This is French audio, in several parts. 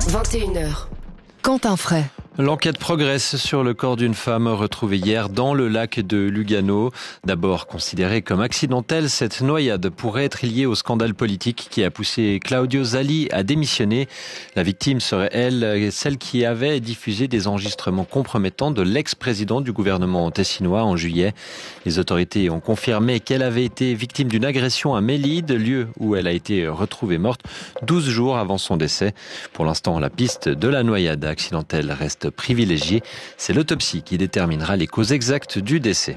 21h. Quentin Fray. L'enquête progresse sur le corps d'une femme retrouvée hier dans le lac de Lugano. D'abord considérée comme accidentelle, cette noyade pourrait être liée au scandale politique qui a poussé Claudio Zali à démissionner. La victime serait, elle, celle qui avait diffusé des enregistrements compromettants de l'ex-président du gouvernement tessinois en juillet. Les autorités ont confirmé qu'elle avait été victime d'une agression à Mélide, lieu où elle a été retrouvée morte 12 jours avant son décès. Pour l'instant, la piste de la noyade accidentelle reste privilégiée. C'est l'autopsie qui déterminera les causes exactes du décès.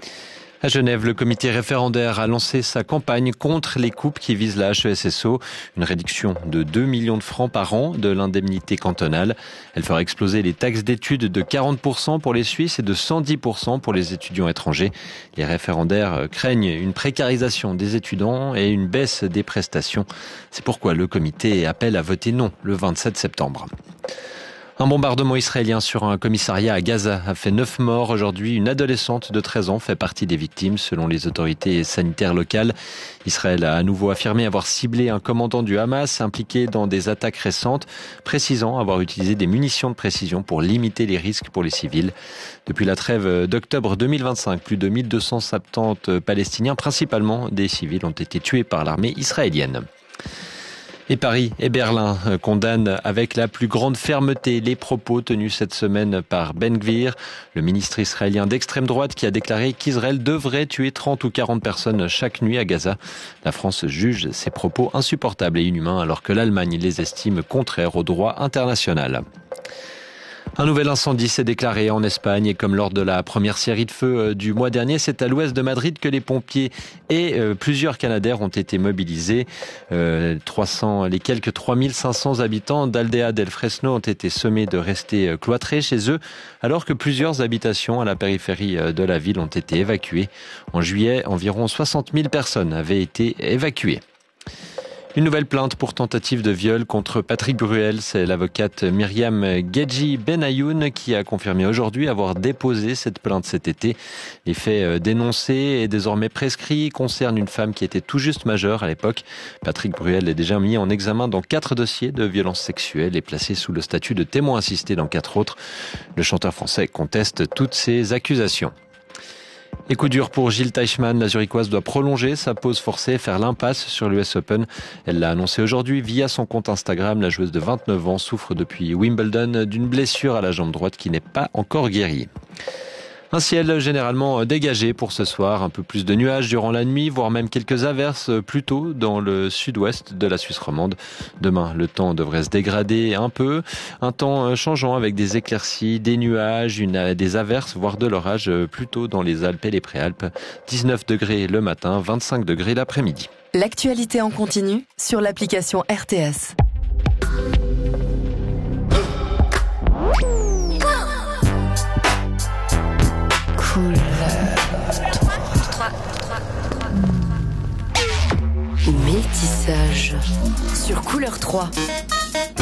À Genève, le comité référendaire a lancé sa campagne contre les coupes qui visent la HESSO. Une réduction de 2 millions de francs par an de l'indemnité cantonale. Elle fera exploser les taxes d'études de 40% pour les Suisses et de 110% pour les étudiants étrangers. Les référendaires craignent une précarisation des étudiants et une baisse des prestations. C'est pourquoi le comité appelle à voter non le 27 septembre. Un bombardement israélien sur un commissariat à Gaza a fait 9 morts. Aujourd'hui, une adolescente de 13 ans fait partie des victimes, selon les autorités sanitaires locales. Israël a à nouveau affirmé avoir ciblé un commandant du Hamas impliqué dans des attaques récentes, précisant avoir utilisé des munitions de précision pour limiter les risques pour les civils. Depuis la trêve d'octobre 2025, plus de 1270 Palestiniens, principalement des civils, ont été tués par l'armée israélienne. Et Paris et Berlin condamnent avec la plus grande fermeté les propos tenus cette semaine par Ben Gvir, le ministre israélien d'extrême droite qui a déclaré qu'Israël devrait tuer 30 ou 40 personnes chaque nuit à Gaza. La France juge ces propos insupportables et inhumains alors que l'Allemagne les estime contraires au droit international. Un nouvel incendie s'est déclaré en Espagne et comme lors de la première série de feux du mois dernier, c'est à l'ouest de Madrid que les pompiers et plusieurs Canadair ont été mobilisés. Les quelques 3500 habitants d'Aldea del Fresno ont été sommés de rester cloîtrés chez eux alors que plusieurs habitations à la périphérie de la ville ont été évacuées. En juillet, environ 60 000 personnes avaient été évacuées. Une nouvelle plainte pour tentative de viol contre Patrick Bruel. C'est l'avocate Myriam Gedji Benayoun qui a confirmé aujourd'hui avoir déposé cette plainte cet été. Les faits dénoncés et désormais prescrits concernent une femme qui était tout juste majeure à l'époque. Patrick Bruel est déjà mis en examen dans 4 dossiers de violences sexuelles et placé sous le statut de témoin assisté dans 4 autres. Le chanteur français conteste toutes ces accusations. Et coup dur pour Jil Teichmann, la Zurichoise doit prolonger sa pause forcée et faire l'impasse sur l'US Open. Elle l'a annoncé aujourd'hui via son compte Instagram. La joueuse de 29 ans souffre depuis Wimbledon d'une blessure à la jambe droite qui n'est pas encore guérie. Un ciel généralement dégagé pour ce soir, un peu plus de nuages durant la nuit, voire même quelques averses plus tôt dans le sud-ouest de la Suisse romande. Demain, le temps devrait se dégrader un peu, un temps changeant avec des éclaircies, des nuages, des averses, voire de l'orage plus tôt dans les Alpes et les Préalpes. 19 degrés le matin, 25 degrés l'après-midi. L'actualité en continu sur l'application RTS. Métissage sur Couleur 3.